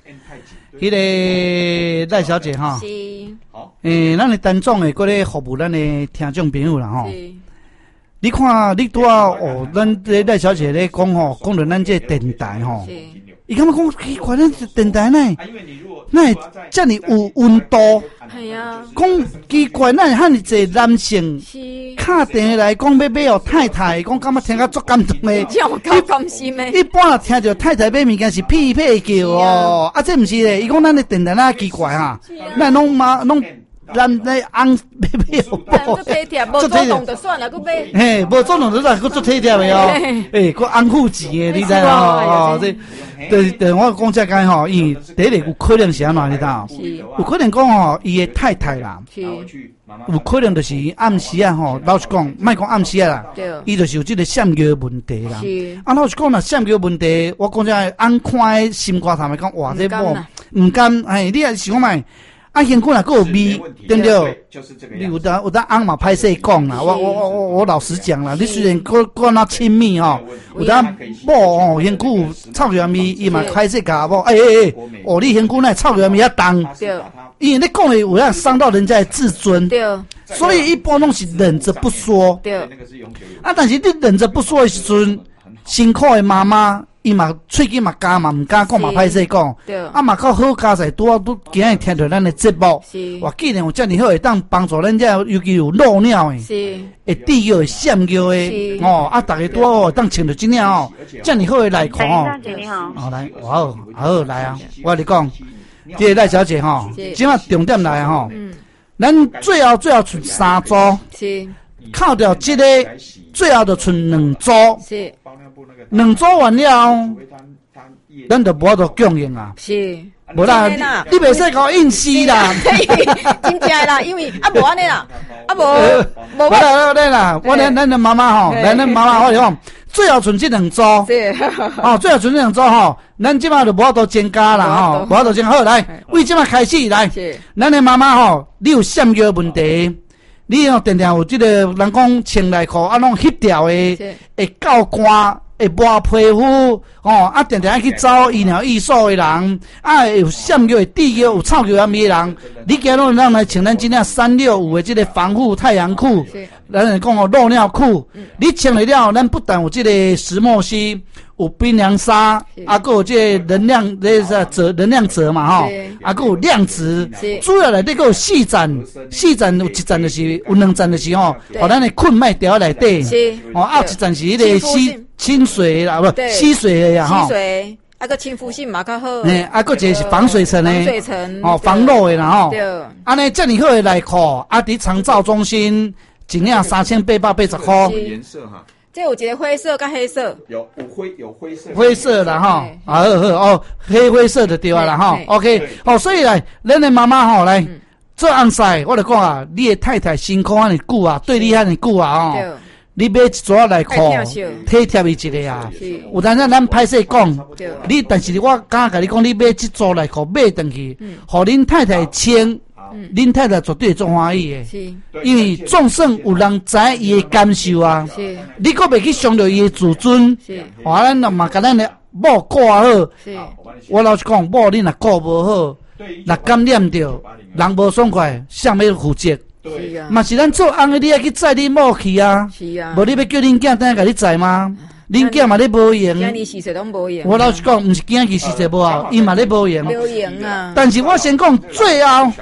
迄个赖小姐哈， 是， 好， 咱的单总的，搁咧服务咱的听众朋友啦吼。 是， 你看，你拄啊哦，咱这赖小姐咧讲吼，讲到咱这电台吼， 是， 伊感觉讲奇怪，咱这电台呢， 因为你如果那遮尔有温度， 系啊， 讲奇怪，咱汉济男性是， 敲电话来讲要买互太太，讲感觉听甲足感动的。 这么够甘心的， 一般啊，听着太太买物件是屁屁叫哦，啊，这毋是咧，伊讲咱的电台哪奇怪哈，咱拢咱咧翁买互某个体贴，无主动就算了，佮买。 嘿，无做弄就来，佮做体贴的哦，诶，佮安护级的，你知道哦？对，我讲这个吼，伊第一有可能是安怎，你知道？有可能讲吼，伊的太太啦，有可能就是暗时啊吼，老实讲，莫讲暗时啊啦，伊就是有这个闪尿问题啦。啊，老实讲啦，闪尿问题，我讲这翁看的心肝头来讲，哇，这某唔甘，哎，你也想买。啊，现kuna还有味，对不对？你有当翁嘛歹势讲啦，我老实讲啦，你虽然跟他亲密吼，有当某哦，现kuna臭着味，伊嘛歹势甲某，哦，你现kuna臭着味啊重，因为你讲的有让伤到人家的自尊， 对， 所以一般拢是忍着不说， 对， 啊，但是你忍着不说的时阵，辛苦的妈妈。伊嘛喙齿嘛干嘛唔敢讲嘛歹势讲，啊嘛较好加在拄今日听到咱的节目，哇，既然有遮尔好会当帮助咱遮，尤其有漏尿的，会滴尿、会闪尿的，哦，啊，大家拄好当穿着真样哦，遮尔好的内裤哦，哦来，哇好来啊，我跟你讲，这个赖小姐吼，即马重点来吼，咱最后剩3组，扣掉这个，最后就剩2组。2组完了，咱就无法度供应啊。 是， 无啦，你袂使甲我硬死啦。 真正啦，因为啊无安尼啦，啊无啦，我咱的妈妈吼，咱妈妈我讲，最后剩这2组。 是， 哦，最后剩这2组吼，咱即马就无法度增加啦吼，无法度增加。好来，为即马开始来，咱的妈妈吼，你有闪尿问题。你哦，定定有这个人讲穿内裤啊，拢翕掉的，会够干，会磨皮肤，哦，啊，定定爱去找医疗艺术的人，啊，有闪尿、会滴尿、有臭尿的人，你今拢让来穿咱今天365的这个防护太阳裤，咱讲哦漏尿裤，你穿了，咱不但有这个石墨烯。有冰凉纱，啊，还有这能量，能量折嘛吼，啊，还有量子，主要内底还有4站有1站就是有2站就是吼，互咱的困脉调内底，哦，啊，有1站是迄个清水啦，不吸水的呀吼， 吸水，啊个亲肤性嘛较好， 啊，个一个是防水层的，哦，防漏的啦吼，安尼这么好的内裤，啊，伫长照中心一领3880块， 颜色哈。 这有一个灰色跟黑色， 有灰色， 灰色的哈，好哦，灰色的对啦哈 ，OK， 好，所以来，咱的妈妈吼来做红晒，我就讲啊，你的太太辛苦安尼久啊，对你安尼久啊哦，你买一组内裤，体贴伊一个啊，有当时咱歹势讲，你但是我敢甲你讲，你买一组内裤买回去，互恁太太穿。恁太太绝对会做欢喜的，因为众生有人知伊的感受啊。你搁袂去伤着伊的自尊，哇！咱若嘛甲咱的某顾好，我老实讲，某你若顾无好，若感染着，人无爽快，谁要负责？嘛是咱做翁的，你要去载你某去啊。无你要叫恁囝等下甲你载吗？恁囝嘛咧无用，我老实讲，毋是囝去是者无好，伊嘛咧无用。 无用啊！ 但是我先讲最后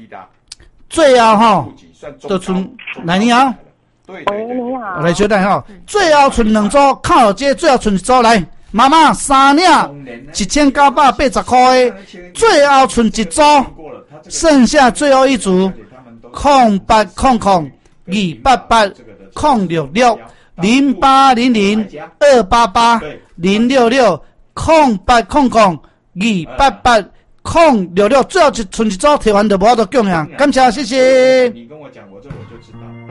吼，就剩来你好， 喂，你好， 来小弟吼，最后剩2组，靠这最后剩1组来，妈妈3领1980块的，最后剩1组，剩下最后一组0800-288-066-088-288-066，最后剩1组摕完就无法度供养，感谢谢谢。